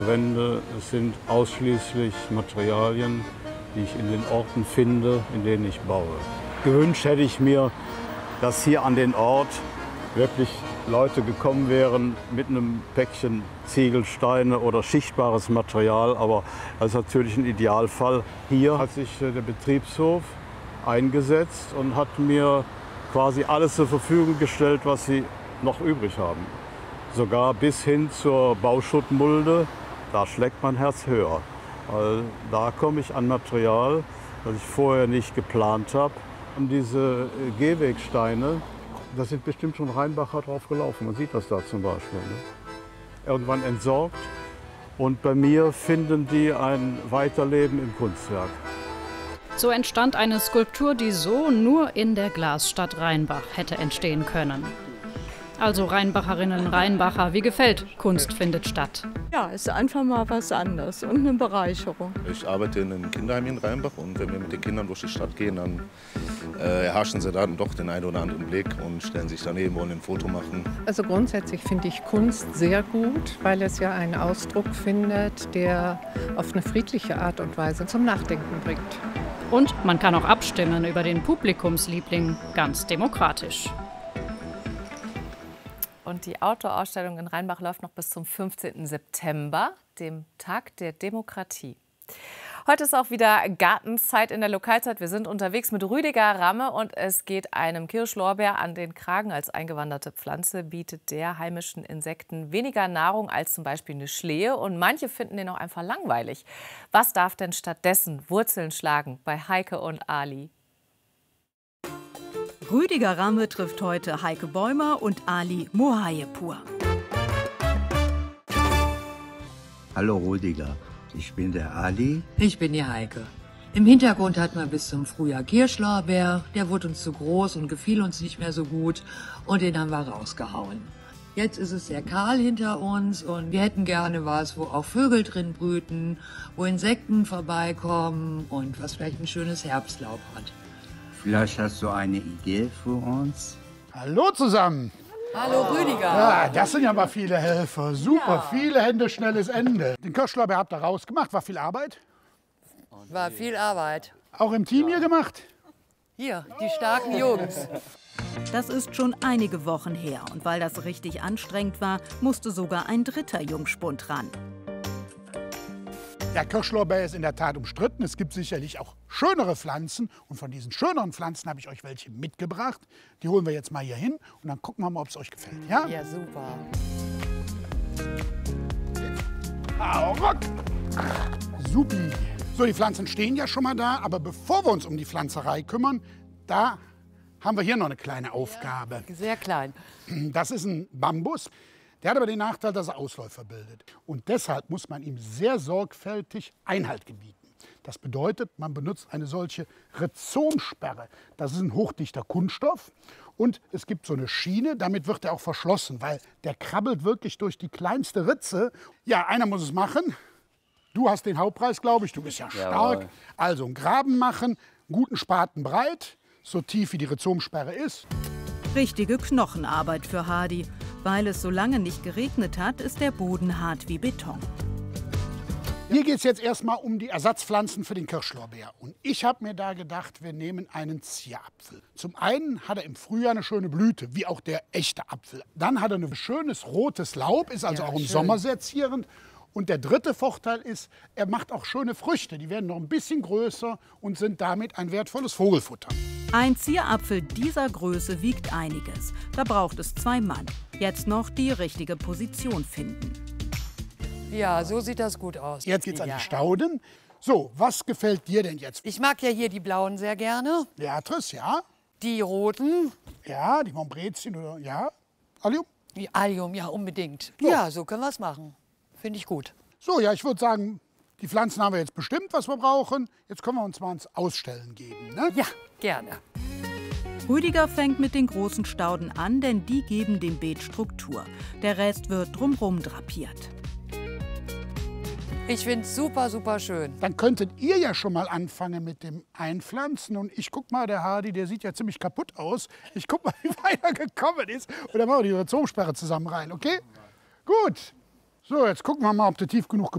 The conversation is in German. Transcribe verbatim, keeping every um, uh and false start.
Wände sind ausschließlich Materialien, die ich in den Orten finde, in denen ich baue. Gewünscht hätte ich mir, dass hier an den Ort wirklich Leute gekommen wären mit einem Päckchen Ziegelsteine oder schichtbares Material. Aber das ist natürlich ein Idealfall. Hier hat sich der Betriebshof eingesetzt und hat mir quasi alles zur Verfügung gestellt, was sie noch übrig haben. Sogar bis hin zur Bauschuttmulde, da schlägt mein Herz höher. Weil da komme ich an Material, das ich vorher nicht geplant habe. Und diese Gehwegsteine, da sind bestimmt schon Rheinbacher drauf gelaufen. Man sieht das da zum Beispiel. Ne? Irgendwann entsorgt. Und bei mir finden die ein Weiterleben im Kunstwerk. So entstand eine Skulptur, die so nur in der Glasstadt Rheinbach hätte entstehen können. Also Rheinbacherinnen, Rheinbacher, wie gefällt Kunst findet statt? Ja, ist einfach mal was anderes und eine Bereicherung. Ich arbeite in einem Kinderheim in Rheinbach und wenn wir mit den Kindern durch die Stadt gehen, dann äh, erhaschen sie dann doch den einen oder anderen Blick und stellen sich daneben, wollen ein Foto machen. Also grundsätzlich finde ich Kunst sehr gut, weil es ja einen Ausdruck findet, der auf eine friedliche Art und Weise zum Nachdenken bringt. Und man kann auch abstimmen über den Publikumsliebling, ganz demokratisch. Und die Outdoor-Ausstellung in Rheinbach läuft noch bis zum fünfzehnten September, dem Tag der Demokratie. Heute ist auch wieder Gartenzeit in der Lokalzeit. Wir sind unterwegs mit Rüdiger Ramme und es geht einem Kirschlorbeer an den Kragen. Als eingewanderte Pflanze bietet der heimischen Insekten weniger Nahrung als zum Beispiel eine Schlehe. Und manche finden den auch einfach langweilig. Was darf denn stattdessen Wurzeln schlagen bei Heike und Ali? Rüdiger Ramme trifft heute Heike Bäumer und Ali Mohayepur. Hallo Rüdiger, ich bin der Ali. Ich bin die Heike. Im Hintergrund hatten wir bis zum Frühjahr Kirschlorbeer. Der wurde uns zu groß und gefiel uns nicht mehr so gut. Und den haben wir rausgehauen. Jetzt ist es sehr kahl hinter uns und wir hätten gerne was, wo auch Vögel drin brüten, wo Insekten vorbeikommen und was vielleicht ein schönes Herbstlaub hat. Vielleicht hast du eine Idee für uns? Hallo zusammen. Hallo Rüdiger. Ja, das sind ja mal viele Helfer. Super, ja. Viele Hände, schnelles Ende. Den Kirschlorbeer habt ihr rausgemacht. War viel Arbeit? War viel Arbeit. Auch im Team hier gemacht? Hier, die starken Jungs. Das ist schon einige Wochen her. Und weil das richtig anstrengend war, musste sogar ein dritter Jungspund ran. Der Kirschlorbeer ist in der Tat umstritten. Es gibt sicherlich auch schönere Pflanzen. Und von diesen schöneren Pflanzen habe ich euch welche mitgebracht. Die holen wir jetzt mal hier hin und dann gucken wir mal, ob es euch gefällt. Ja, ja super. Hau ruck. Supi. So, die Pflanzen stehen ja schon mal da. Aber bevor wir uns um die Pflanzerei kümmern, da haben wir hier noch eine kleine Aufgabe. Ja, sehr klein. Das ist ein Bambus. Der hat aber den Nachteil, dass er Ausläufer bildet. Und deshalb muss man ihm sehr sorgfältig Einhalt gebieten. Das bedeutet, man benutzt eine solche Rhizomsperre. Das ist ein hochdichter Kunststoff. Und es gibt so eine Schiene, damit wird er auch verschlossen, weil der krabbelt wirklich durch die kleinste Ritze. Ja, einer muss es machen. Du hast den Hauptpreis, glaube ich. Du bist ja stark. Jawohl. Also einen Graben machen, einen guten Spaten breit, so tief wie die Rhizomsperre ist. Richtige Knochenarbeit für Hardy. Weil es so lange nicht geregnet hat, ist der Boden hart wie Beton. Hier geht es jetzt erstmal um die Ersatzpflanzen für den Kirschlorbeer. Und ich habe mir da gedacht, wir nehmen einen Zierapfel. Zum einen hat er im Frühjahr eine schöne Blüte, wie auch der echte Apfel. Dann hat er ein schönes rotes Laub, ist also ja, auch im schön. Sommer sehr zierend. Und der dritte Vorteil ist, er macht auch schöne Früchte. Die werden noch ein bisschen größer und sind damit ein wertvolles Vogelfutter. Ein Zierapfel dieser Größe wiegt einiges. Da braucht es zwei Mann. Jetzt noch die richtige Position finden. Ja, so sieht das gut aus. Jetzt geht's an die Stauden. So, was gefällt dir denn jetzt? Ich mag ja hier die blauen sehr gerne. Beatrice, ja. Die roten. Ja, die Montbrezien oder ja. Allium? Die Allium, ja, unbedingt. So. Ja, so können wir es machen. Finde ich gut. So, ja, ich würde sagen, die Pflanzen haben wir jetzt bestimmt, was wir brauchen. Jetzt können wir uns mal ins Ausstellen geben, ne? Ja, gerne. Rüdiger fängt mit den großen Stauden an, denn die geben dem Beet Struktur. Der Rest wird drumherum drapiert. Ich finde es super, super schön. Dann könntet ihr ja schon mal anfangen mit dem Einpflanzen. Und ich guck mal, der Hardy, der sieht ja ziemlich kaputt aus. Ich guck mal, wie weit er gekommen ist. Und dann machen wir die Rhizomsperre zusammen rein, okay? Gut. So, jetzt gucken wir mal, ob du tief genug